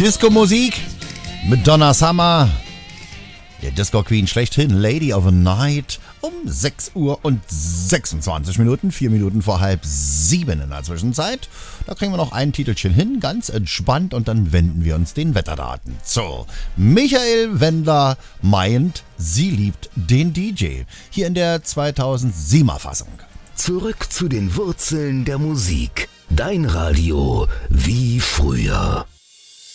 Disco-Musik mit Donna Summer, der Disco-Queen schlechthin, Lady of the Night, um 6 Uhr und 26 Minuten, 4 Minuten vor 6:30 in der Zwischenzeit. Da kriegen wir noch ein Titelchen hin, ganz entspannt, und dann wenden wir uns den Wetterdaten zu. Michael Wendler meint, sie liebt den DJ. Hier in der 2007er Fassung. Zurück zu den Wurzeln der Musik. Dein Radio wie früher.